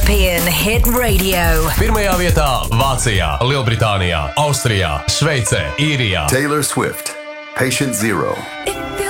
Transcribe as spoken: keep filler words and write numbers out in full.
European Hit Radio. Pirmajā vietā Vācijā, Lielbritānijā, Austrijā, Šveicē, Īrijā. Taylor Swift, Patient Zero. It